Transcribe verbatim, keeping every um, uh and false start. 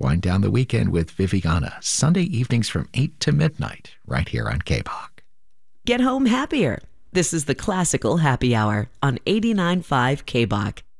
Wind down the weekend with Viviana, Sunday evenings from eight to midnight, right here on K B O C. Get home happier. This is the Classical Happy Hour on eighty-nine point five K B O C.